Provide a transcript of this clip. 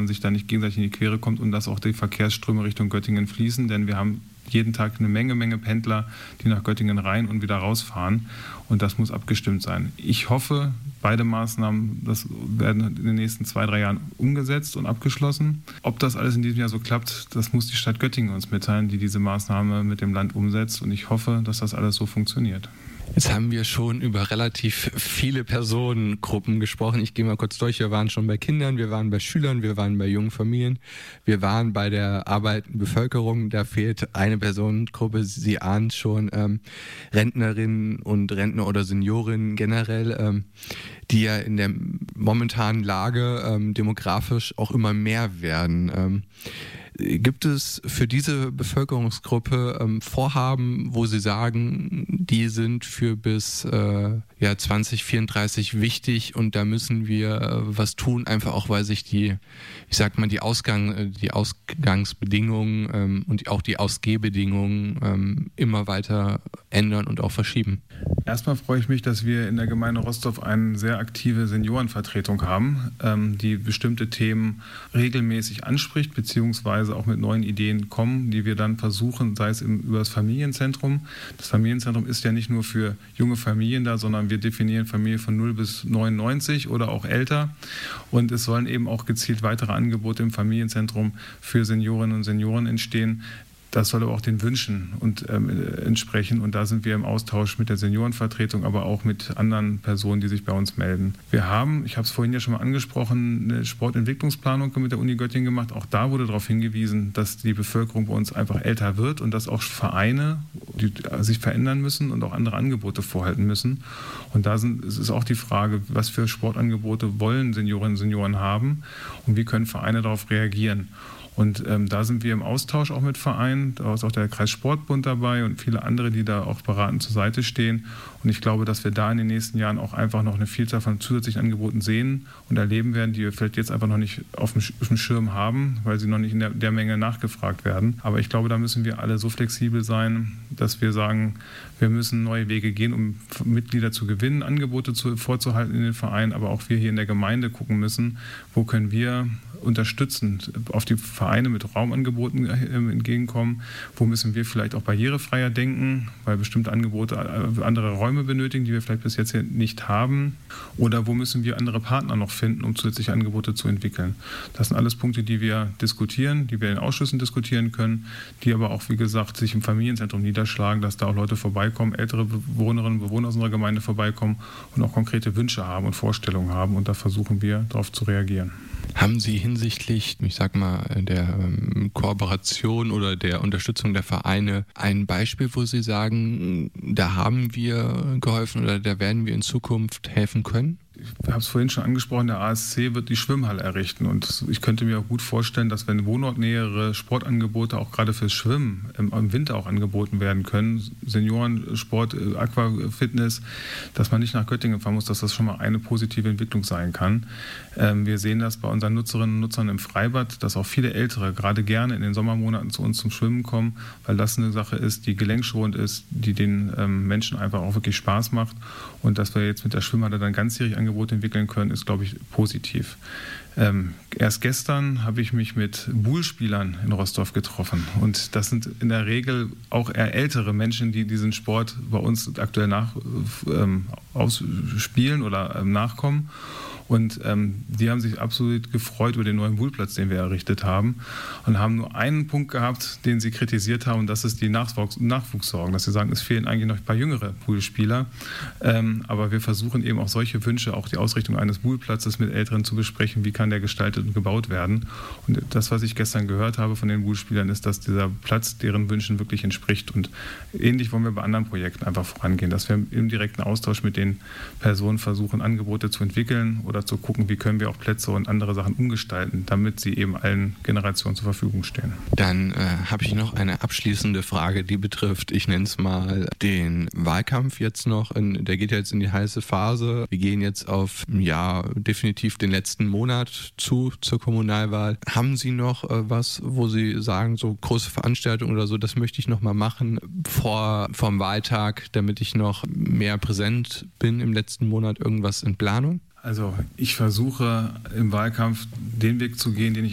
man sich da nicht gegenseitig in die Quere kommt und dass auch die Verkehrsströme Richtung Göttingen fließen, denn wir haben jeden Tag eine Menge Pendler, die nach Göttingen rein und wieder rausfahren. Und das muss abgestimmt sein. Ich hoffe, beide Maßnahmen, das werden in den nächsten 2-3 Jahren umgesetzt und abgeschlossen. Ob das alles in diesem Jahr so klappt, das muss die Stadt Göttingen uns mitteilen, die diese Maßnahme mit dem Land umsetzt. Und ich hoffe, dass das alles so funktioniert. Jetzt haben wir schon über relativ viele Personengruppen gesprochen. Ich gehe mal kurz durch. Wir waren schon bei Kindern, wir waren bei Schülern, wir waren bei jungen Familien, wir waren bei der arbeitenden Bevölkerung. Da fehlt eine Personengruppe, Sie ahnen schon, Rentnerinnen und Rentner oder Seniorinnen generell, die ja in der momentanen Lage demografisch auch immer mehr werden. Gibt es für diese Bevölkerungsgruppe Vorhaben, wo Sie sagen, die sind für bis 2034 wichtig und da müssen wir was tun, einfach auch weil sich die Ausgangsbedingungen und auch die Ausgehbedingungen immer weiter ändern und auch verschieben? Erstmal freue ich mich, dass wir in der Gemeinde Rostorf eine sehr aktive Seniorenvertretung haben, die bestimmte Themen regelmäßig anspricht, beziehungsweise auch mit neuen Ideen kommen, die wir dann versuchen, sei es über das Familienzentrum. Das Familienzentrum ist ja nicht nur für junge Familien da, sondern wir definieren Familie von 0 bis 99 oder auch älter. Und es sollen eben auch gezielt weitere Angebote im Familienzentrum für Seniorinnen und Senioren entstehen. Das soll aber auch den Wünschen entsprechen. Und da sind wir im Austausch mit der Seniorenvertretung, aber auch mit anderen Personen, die sich bei uns melden. Wir haben, ich habe es vorhin ja schon mal angesprochen, eine Sportentwicklungsplanung mit der Uni Göttingen gemacht. Auch da wurde darauf hingewiesen, dass die Bevölkerung bei uns einfach älter wird und dass auch Vereine, die sich verändern müssen und auch andere Angebote vorhalten müssen. Und es ist auch die Frage, was für Sportangebote wollen Seniorinnen und Senioren haben und wie können Vereine darauf reagieren. Und da sind wir im Austausch auch mit Vereinen, da ist auch der Kreissportbund dabei und viele andere, die da auch beratend zur Seite stehen. Und ich glaube, dass wir da in den nächsten Jahren auch einfach noch eine Vielzahl von zusätzlichen Angeboten sehen und erleben werden, die wir vielleicht jetzt einfach noch nicht auf dem Schirm haben, weil sie noch nicht in der Menge nachgefragt werden. Aber ich glaube, da müssen wir alle so flexibel sein, dass wir sagen, wir müssen neue Wege gehen, um Mitglieder zu gewinnen, Angebote vorzuhalten in den Vereinen, aber auch wir hier in der Gemeinde gucken müssen, wo können wir unterstützend auf die Vereine mit Raumangeboten entgegenkommen, wo müssen wir vielleicht auch barrierefreier denken, weil bestimmte Angebote andere Räume benötigen, die wir vielleicht bis jetzt hier nicht haben, oder wo müssen wir andere Partner noch finden, um zusätzliche Angebote zu entwickeln. Das sind alles Punkte, die wir diskutieren, die wir in Ausschüssen diskutieren können, die aber auch, wie gesagt, sich im Familienzentrum niederschlagen, dass da auch Leute vorbeikommen, ältere Bewohnerinnen und Bewohner aus unserer Gemeinde vorbeikommen und auch konkrete Wünsche haben und Vorstellungen haben, und da versuchen wir darauf zu reagieren. Haben Sie hinsichtlich, der Kooperation oder der Unterstützung der Vereine ein Beispiel, wo Sie sagen, da haben wir geholfen oder da werden wir in Zukunft helfen können? Ich habe es vorhin schon angesprochen, der ASC wird die Schwimmhalle errichten und ich könnte mir auch gut vorstellen, dass wenn wohnortnähere Sportangebote auch gerade fürs Schwimmen im Winter auch angeboten werden können, Seniorensport, Aquafitness, dass man nicht nach Göttingen fahren muss, dass das schon mal eine positive Entwicklung sein kann. Wir sehen das bei unseren Nutzerinnen und Nutzern im Freibad, dass auch viele Ältere gerade gerne in den Sommermonaten zu uns zum Schwimmen kommen, weil das eine Sache ist, die gelenkschonend ist, die den Menschen einfach auch wirklich Spaß macht, und dass wir jetzt mit der Schwimmhalle dann ganzjährig Angebote entwickeln können, ist, glaube ich, positiv. Erst gestern habe ich mich mit Buhlspielern in Rostorf getroffen, und das sind in der Regel auch eher ältere Menschen, die diesen Sport bei uns aktuell ausspielen oder nachkommen. Und die haben sich absolut gefreut über den neuen Buhlplatz, den wir errichtet haben, und haben nur einen Punkt gehabt, den sie kritisiert haben, und das ist die Nachwuchssorgen, dass sie sagen, es fehlen eigentlich noch ein paar jüngere Buhlspieler. Aber wir versuchen eben auch solche Wünsche, auch die Ausrichtung eines Buhlplatzes mit Älteren zu besprechen, wie kann der gestaltet und gebaut werden. Und das, was ich gestern gehört habe von den Buhlspielern, ist, dass dieser Platz deren Wünschen wirklich entspricht. Und ähnlich wollen wir bei anderen Projekten einfach vorangehen, dass wir im direkten Austausch mit den Personen versuchen, Angebote zu entwickeln oder zu gucken, wie können wir auch Plätze und andere Sachen umgestalten, damit sie eben allen Generationen zur Verfügung stehen. Dann habe ich noch eine abschließende Frage, die betrifft, ich nenne es mal, den Wahlkampf jetzt noch. Der geht jetzt in die heiße Phase. Wir gehen jetzt auf, definitiv den letzten Monat zur Kommunalwahl. Haben Sie noch was, wo Sie sagen, so große Veranstaltungen oder so, das möchte ich noch mal machen vorm Wahltag, damit ich noch mehr präsent bin im letzten Monat? Irgendwas in Planung? Also ich versuche im Wahlkampf den Weg zu gehen, den ich